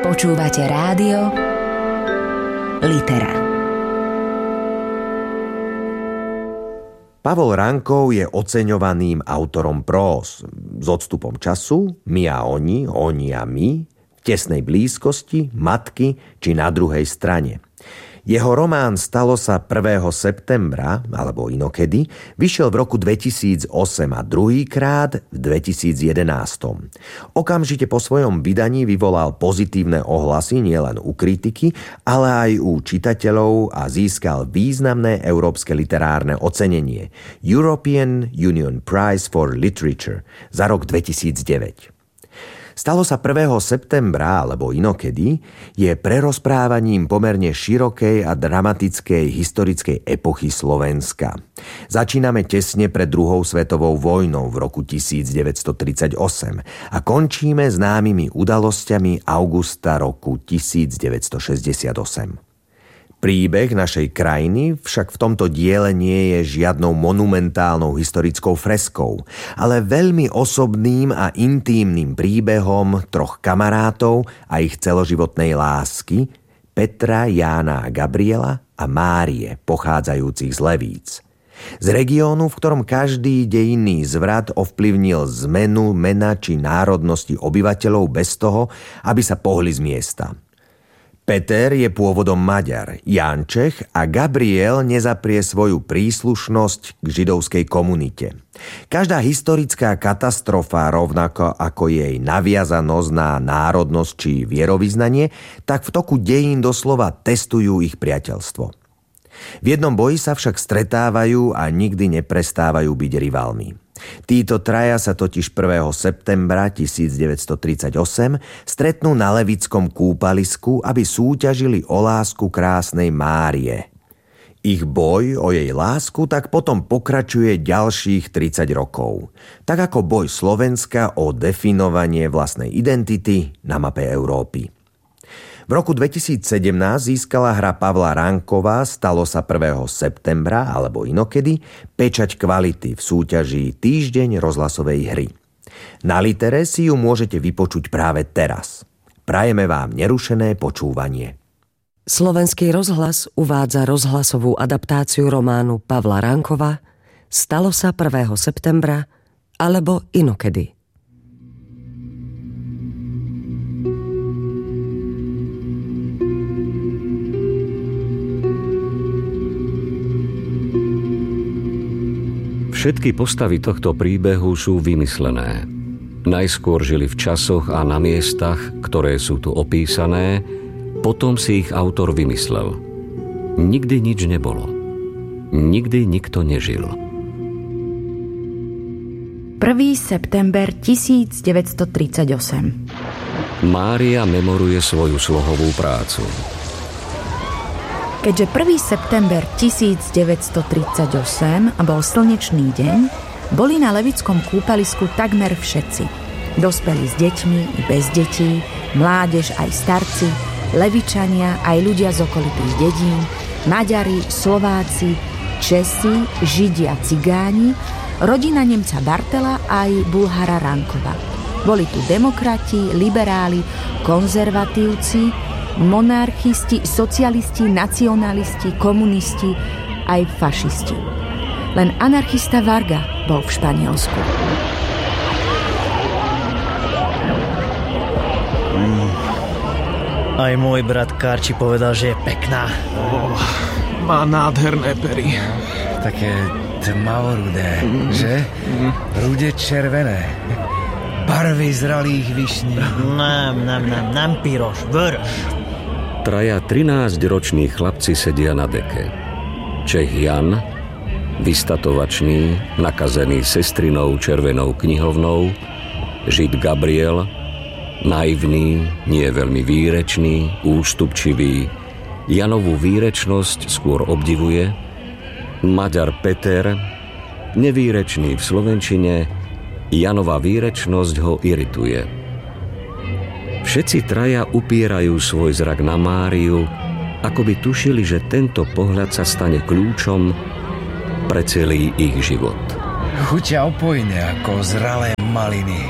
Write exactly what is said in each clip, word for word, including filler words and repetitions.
Počúvate rádio Litera. Pavol Rankov je oceňovaným autorom próz. S odstupom času, my a oni, oni a my, v tesnej blízkosti, matky či na druhej strane. Jeho román Stalo sa prvého septembra, alebo inokedy, vyšiel v roku dvetisícosem a druhýkrát v dvetisícjedenásť. Okamžite po svojom vydaní vyvolal pozitívne ohlasy nielen u kritiky, ale aj u čitateľov a získal významné európske literárne ocenenie European Union Prize for Literature za rok dvetisícdeväť. Stalo sa prvého septembra, alebo inokedy, je prerozprávaním pomerne širokej a dramatickej historickej epochy Slovenska. Začíname tesne pred druhou svetovou vojnou v roku tisícdeväťstotridsaťosem a končíme známymi udalosťami augusta roku tisícdeväťstošesťdesiatosem. Príbeh našej krajiny však v tomto diele nie je žiadnou monumentálnou historickou freskou, ale veľmi osobným a intímnym príbehom troch kamarátov a ich celoživotnej lásky Petra, Jána a Gabriela a Márie, pochádzajúcich z Levíc. Z regiónu, v ktorom každý dejinný zvrat ovplyvnil zmenu mena či národnosti obyvateľov bez toho, aby sa pohli z miesta. Peter je pôvodom Maďar, Ján Čech a Gabriel nezaprie svoju príslušnosť k židovskej komunite. Každá historická katastrofa, rovnako ako jej naviazanosť na národnosť či vierovyznanie, tak v toku dejín doslova testujú ich priateľstvo. V jednom boji sa však stretávajú a nikdy neprestávajú byť rivalmi. Títo traja sa totiž prvého septembra tisícdeväťstotridsaťosem stretnú na levickom kúpalisku, aby súťažili o lásku krásnej Márie. Ich boj o jej lásku tak potom pokračuje ďalších tridsať rokov. Tak ako boj Slovenska o definovanie vlastnej identity na mape Európy. V roku dvetisícsedemnásť získala hra Pavla Rankova Stalo sa prvého septembra, alebo inokedy, pečať kvality v súťaži Týždeň rozhlasovej hry. Na Litere si ju môžete vypočuť práve teraz. Prajeme vám nerušené počúvanie. Slovenský rozhlas uvádza rozhlasovú adaptáciu románu Pavla Rankova Stalo sa prvého septembra, alebo inokedy. Všetky postavy tohto príbehu sú vymyslené. Najskôr žili v časoch a na miestach, ktoré sú tu opísané, potom si ich autor vymyslel. Nikdy nič nebolo. Nikdy nikto nežil. prvého september tisícdeväťstotridsaťosem. Mária memoruje svoju slohovú prácu. Keďže prvého september tisícdeväťstotridsaťosem bol slnečný deň, boli na levickom kúpalisku takmer všetci. Dospelí s deťmi i bez detí, mládež aj starci, levičania aj ľudia z okolitých dedín, Maďari, Slováci, Česi, Židia, Cigáni, rodina Nemca Bartela aj Bulhara Rankova. Boli tu demokrati, liberáli, konzervatívci, monarchisti, socialisti, nacionalisti, komunisti, aj fašisti. Len anarchista Varga bol v Španielsku. Mm. Aj môj brat Karči povedal, že je pekná. Oh, má nádherné pery. Také tmavorudé, mm. že? Mm. Rude červené. Barvy zralých višní. Nám, nám, nám, nám pyroš, vrš. Traja trinásťroční chlapci sedia na deke. Čech Jan, vystatovačný, nakazený sestrinou červenou knihovnou, Žid Gabriel, naivný, nie veľmi výrečný, ústupčivý, Janovú výrečnosť skôr obdivuje, Maďar Peter, nevýrečný v slovenčine, Janova výrečnosť ho irituje. Všetci traja upierajú svoj zrak na Máriu, ako by tušili, že tento pohľad sa stane kľúčom pre celý ich život. Chuťa opojné ako zralé maliny.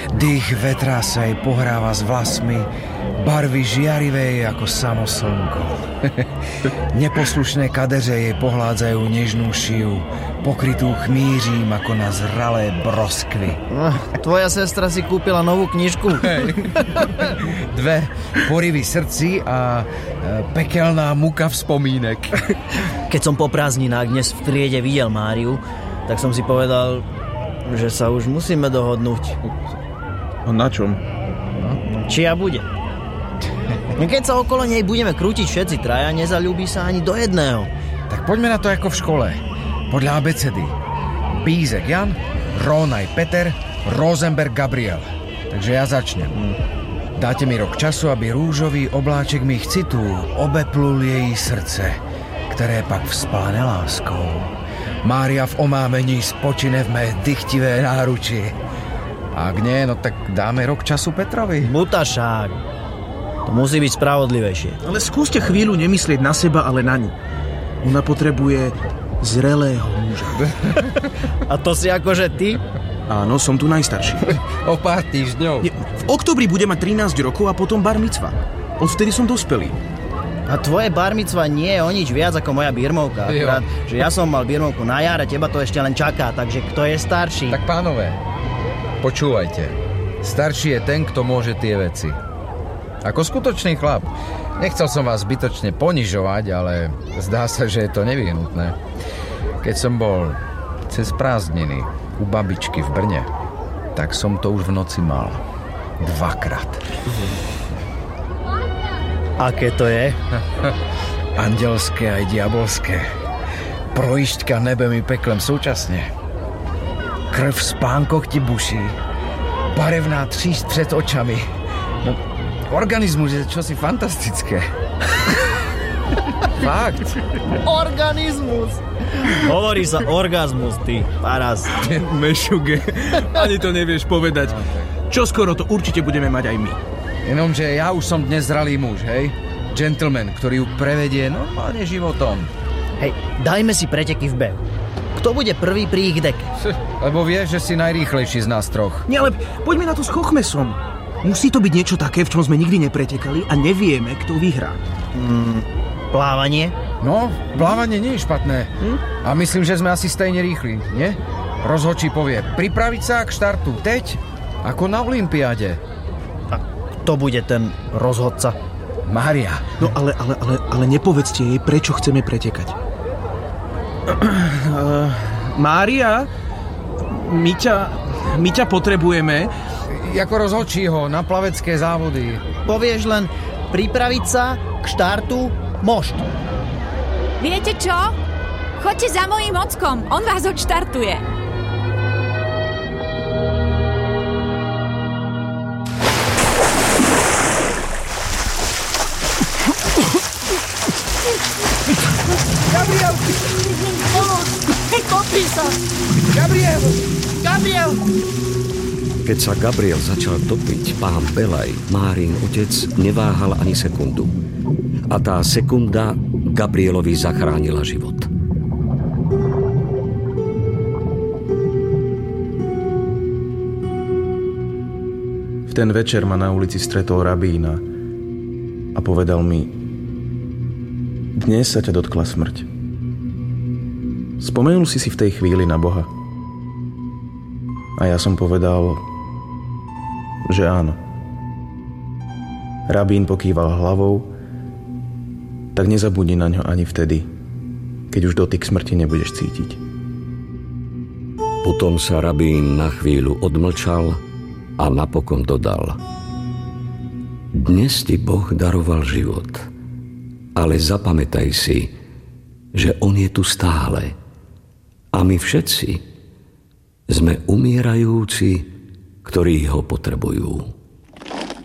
Dých vetra sa jej pohráva s vlasmi, barvy žiarivé ako samo slnko. Neposlušné kadeře jej pohládzajú nežnú šiu, pokrytú chmířím ako na zralé broskvy. No, tvoja sestra si kúpila novú knižku. Dve porivy srdci a pekelná muka vzpomínek. Keď som po prázdninách dnes v triede videl Máriu, tak som si povedal, že sa už musíme dohodnúť. A na čom? Čia bude. Keď sa okolo nej budeme krútiť všetci traja, nezaľúbi sa ani do jedného. Tak poďme na to ako v škole. Podľa abecedy. Bízek Jan, Rónaj Peter, Rosenberg Gabriel. Takže ja začnem. Dáte mi rok času, aby rúžový obláček mých citů obeplul jej srdce, ktoré pak vzpláne láskou. Mária v omámení spočine v mé dychtivé náruči. Ak nie, no tak dáme rok času Petrovi. Mutašák. To musí byť spravodlivejšie. Ale skúste chvíľu nemyslieť na seba, ale na ňu. Ona potrebuje zrelého muža. A to si akože ty? Áno, som tu najstarší. O pár týždňov. Nie, v októbri bude mať trinásť rokov a potom bar micva. Odvtedy som dospelý. A tvoje bar micva nie je o nič viac ako moja birmovka. Akurát, že ja som mal birmovku na jar a teba to ešte len čaká, takže kto je starší? Tak pánové, počúvajte. Starší je ten, kto môže tie veci. Ako skutočný chlap. Nechcel som vás zbytočne ponižovať, ale zdá sa, že je to nevyhnutné. Keď som bol cez prázdniny u babičky v Brne, tak som to už v noci mal. Dvakrát. Aké to je? Andelské aj diabolské. Projišťka nebem i peklem súčasne. Krv v spánkoch ti buší. Barevná tříšť před očami. No, organizmus je čosi fantastické. Fakt. Organizmus. Hovorí sa orgazmus, ty paraz. Mešuge, ani to nevieš povedať. Čo skoro to určite budeme mať aj my. Jenomže ja už som dnes zralý muž, hej? Gentleman, ktorý ju prevedie normálne životom. Hej, dajme si preteky v behu. Kto bude prvý pri ich deke? Lebo vieš, že si najrýchlejší z nás troch. Nie, ale poďme na to s Chochmesom. Musí to byť niečo také, v čom sme nikdy nepretekali a nevieme, kto vyhrá. Mm, plávanie? No, plávanie nie je špatné. Hm? A myslím, že sme asi stejne rýchli, nie? Rozhodčí povie, pripraviť sa k štartu teď, ako na olympiáde. A kto bude ten rozhodca? Mária. No ale, ale, ale, ale nepovedzte jej, prečo chceme pretekať. Uh, Mária, my ťa, my ťa potrebujeme. Jako rozhodčího na plavecké závody. Povieš len pripraviť sa k štartu mošt. Viete čo? Choďte za mojím ockom, on vás odštartuje. Gabriel! Pomoc! Topí sa! Gabriel! Gabriel! Keď sa Gabriel začal topiť, pán Belaj, Márin otec, neváhal ani sekundu. A tá sekunda Gabrielovi zachránila život. V ten večer ma na ulici stretol rabína a povedal mi: dnes sa ťa dotkla smrť. Spomenul si si v tej chvíli na Boha? A ja som povedal, že áno. Rabín pokýval hlavou, tak nezabudni na ňo ani vtedy, keď už dotyk smrti nebudeš cítiť. Potom sa rabín na chvíľu odmlčal a napokon dodal: dnes ti Boh daroval život, ale zapamätaj si, že on je tu stále a my všetci sme umierajúci, ktorí ho potrebujú.